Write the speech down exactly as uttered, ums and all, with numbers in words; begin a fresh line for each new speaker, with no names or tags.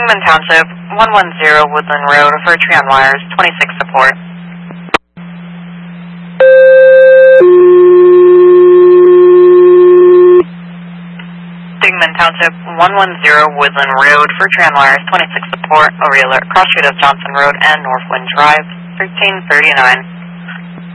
Dingman Township, one one zero Woodland Road, for tree on wires, twenty-six support. Dingman Township, one one zero Woodland Road, for tree on wires, twenty-six support, over alert, cross street of Johnson Road and Northwind Drive, thirteen thirty-nine.